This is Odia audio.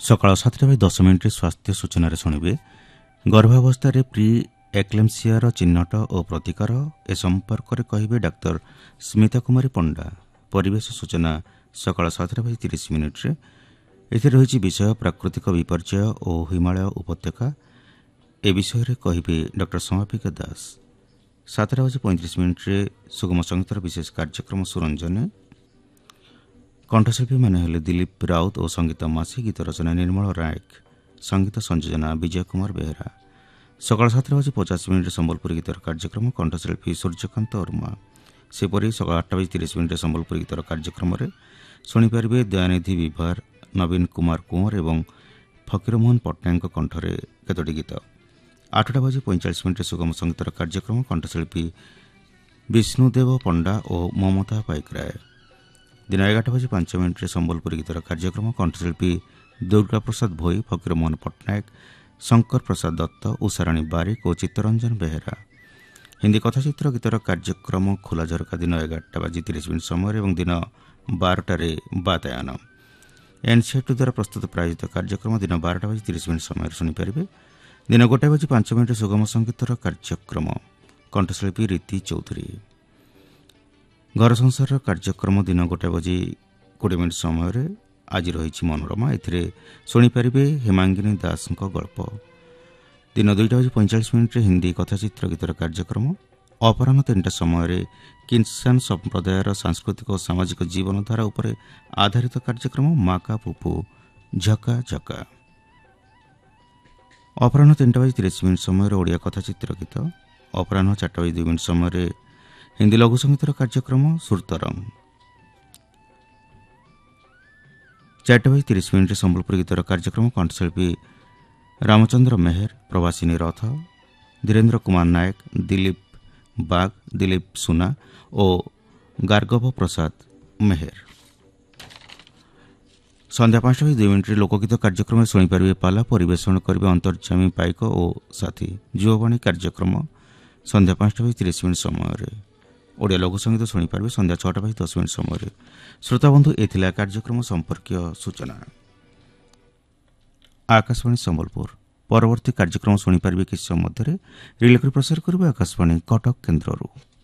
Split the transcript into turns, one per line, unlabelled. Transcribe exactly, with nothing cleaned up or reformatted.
ସକାଳ ସାତଟା ବାଜି ଦଶ ମିନିଟ୍ରେ ସ୍ୱାସ୍ଥ୍ୟ ସୂଚନାରେ ଶୁଣିବେ ଗର୍ଭାବସ୍ଥାରେ ପ୍ରି ଏକ୍ଲେମ୍ସିଆର ଚିହ୍ନଟ ଓ ପ୍ରତିକାର ଏ ସମ୍ପର୍କରେ କହିବେ ଡାକ୍ତର ସ୍ମିତା କୁମାରୀ ପଣ୍ଡା। ପରିବେଶ ସୂଚନା ସକାଳ ସାତଟା ବାଜି ତିରିଶ ମିନିଟ୍ରେ ଏଥିରେ ରହିଛି ବିଷୟ ପ୍ରାକୃତିକ ବିପର୍ଯ୍ୟୟ ଓ ହିମାଳୟ ଉପତ୍ୟକା। ଏ ବିଷୟରେ କହିବେ ଡକ୍ଟର ସମାପିକା ଦାସ। ସାତଟା ବାଜି ପଇଁତିରିଶ ମିନିଟ୍ରେ ସୁଗମ ସଙ୍ଗୀତର ବିଶେଷ କାର୍ଯ୍ୟକ୍ରମ ସୁରଞ୍ଜନେ। କଣ୍ଠଶିଳ୍ପୀମାନେ ହେଲେ ଦିଲ୍ଲୀପ ରାଉତ ଓ ସଙ୍ଗୀତ ମାସି, ଗୀତ ରଚନା ନିର୍ମଳ ନାୟକ, ସଙ୍ଗୀତ ସଂଯୋଜନା ବିଜୟ କୁମାର ବେହେରା। ସକାଳ ସାତଟା ବାଜି ପଚାଶ ମିନିଟ୍ରେ ସମ୍ବଲପୁରୀ ଗୀତର କାର୍ଯ୍ୟକ୍ରମ, କଣ୍ଠଶିଳ୍ପୀ ସୂର୍ଯ୍ୟକାନ୍ତ ବର୍ମା। ସେପରି ସକାଳ ଆଠଟା ବାଜି ତିରିଶ ମିନିଟ୍ରେ ସମ୍ବଲପୁରୀ ଗୀତର କାର୍ଯ୍ୟକ୍ରମରେ ଶୁଣିପାରିବେ ଦୟାନିଧି ବିଭାର, ନବୀନ କୁମାର କୁଁୱର ଏବଂ ଫକୀରମୋହନ ପଟ୍ଟନାୟକଙ୍କ କଣ୍ଠରେ କେତୋଟି ଗୀତ। ଆଠଟା ବାଜି ପଇଁଚାଳିଶ ମିନିଟ୍ରେ ସୁଗମ ସଙ୍ଗୀତର କାର୍ଯ୍ୟକ୍ରମ, କଣ୍ଠଶିଳ୍ପୀ ବିଷ୍ଣୁଦେବ ପଣ୍ଡା ଓ ମମତା ପାଇକରାୟ। ଦିନ ଏଗାରଟା ବାଜି ପାଞ୍ଚ ମିନିଟ୍ରେ ସମ୍ବଲପୁରୀ ଗୀତର କାର୍ଯ୍ୟକ୍ରମ, କଣ୍ଠଶିଳ୍ପୀ ଦୁର୍ଗା ପ୍ରସାଦ ଭୋଇ, ଫକୀରମୋହନ ପଟ୍ଟନାୟକ, ଶଙ୍କର ପ୍ରସାଦ ଦତ୍ତ, ଉଷାରାଣୀ ବାରିକ ଓ ଚିତ୍ତରଞ୍ଜନ ବେହେରା। ହିନ୍ଦୀ କଥାଚିତ୍ର ଗୀତର କାର୍ଯ୍ୟକ୍ରମ ଖୋଲା ଝରକା ଦିନ ଏଗାରଟା ବାଜି ତିରିଶ ମିନିଟ୍ ସମୟରେ ଏବଂ ଦିନ ବାରଟାରେ ବାତାୟନ। ଏନ୍ସିଆର୍ଟି ଦ୍ୱାରା ପ୍ରସ୍ତୁତ ପ୍ରାୟୋଜିତ କାର୍ଯ୍ୟକ୍ରମ ଦିନ ବାରଟା ବାଜି ତିରିଶ ମିନିଟ୍ ସମୟରେ ଶୁଣିପାରିବେ। ଦିନ ଗୋଟାଏ ବାଜି ପାଞ୍ଚ ମିନିଟ୍ରେ ସୁଗମ ସଙ୍ଗୀତର କାର୍ଯ୍ୟକ୍ରମ, କଣ୍ଠଶିଳ୍ପୀ ରୀତି ଚୌଧୁରୀ। ଘର ସଂସାରର କାର୍ଯ୍ୟକ୍ରମ ଦିନ ଗୋଟାଏ ବାଜି କୋଡ଼ିଏ ମିନିଟ୍ ସମୟରେ ଆଜି ରହିଛି ମନୋରମା। ଏଥିରେ ଶୁଣିପାରିବେ ହେମାଙ୍ଗିନୀ ଦାସଙ୍କ ଗଳ୍ପ। ଦିନ ଦୁଇଟା ବାଜି ପଇଁଚାଳିଶ ମିନିଟ୍ରେ ହିନ୍ଦୀ କଥାଚିତ୍ର ଗୀତର କାର୍ଯ୍ୟକ୍ରମ। ଅପରାହ୍ନ ତିନିଟା ସମୟରେ କିନ୍ସାନ ସମ୍ପ୍ରଦାୟର ସାଂସ୍କୃତିକ ଓ ସାମାଜିକ ଜୀବନଧାରା ଉପରେ ଆଧାରିତ କାର୍ଯ୍ୟକ୍ରମ ମାକା ପୁପୁ ଝକା ଝକା। ଅପରାହ୍ନ ତିନିଟା ବାଜି ତିରିଶ ମିନିଟ୍ ସମୟରେ ଓଡ଼ିଆ କଥାଚିତ୍ର ଗୀତ। ଅପରାହ୍ନ ଚାରିଟା ବାଜି ଦୁଇ ମିନିଟ୍ ସମୟରେ ହିନ୍ଦୀ ଲଘୁ ସଙ୍ଗୀତର କାର୍ଯ୍ୟକ୍ରମ ସୁରତରଙ୍ଗ। ଚାରିଟା ବାଜି ତିରିଶ ମିନିଟ୍ରେ ସମ୍ବଲପୁରୀ ଗୀତର କାର୍ଯ୍ୟକ୍ରମ, କଣ୍ଠଶିଳ୍ପୀ ରାମଚନ୍ଦ୍ର ମେହେର, ପ୍ରଭାସିନୀ ରଥ, ଧୀରେନ୍ଦ୍ର କୁମାର ନାୟକ, ଦିଲ୍ଲୀପ ବାଗ, ଦିଲ୍ଲୀପ ସୁନା ଓ ଗାର୍ଗବ ପ୍ରସାଦ ମେହେର। ସନ୍ଧ୍ୟା ପାଞ୍ଚଟା ବାଜି ଦୁଇ ମିନିଟ୍ରେ ଲୋକଗୀତ କାର୍ଯ୍ୟକ୍ରମରେ ଶୁଣିପାରିବେ ପାଲା, ପରିବେଷଣ କରିବେ ଅନ୍ତର୍ଯାମୀ ପାଇକ ଓ ସାଥୀ। ଯୁବବାଣୀ କାର୍ଯ୍ୟକ୍ରମ ସନ୍ଧ୍ୟା ପାଞ୍ଚଟା ବାଜି ତିରିଶ ମିନିଟ୍ ସମୟରେ। ଓଡ଼ିଆ ଲଘୁ ସଙ୍ଗୀତ ଶୁଣିପାରିବେ ସନ୍ଧ୍ୟା ଛଅଟା ବାଜି ଦଶ ମିନିଟ୍ ସମୟରେ। ଶ୍ରୋତାବନ୍ଧୁ, ଏ ଥିଲା କାର୍ଯ୍ୟକ୍ରମ ସମ୍ପର୍କୀୟ ସୂଚନା। ଆକାଶବାଣୀ ସମ୍ବଲପୁର। ପରବର୍ତ୍ତୀ କାର୍ଯ୍ୟକ୍ରମ ଶୁଣିପାରିବେ କିଛି ସମୟ ମଧ୍ୟରେ ରିଲେ କରି ପ୍ରସାର କରିବେ ଆକାଶବାଣୀ କଟକ କେନ୍ଦ୍ରରୁ।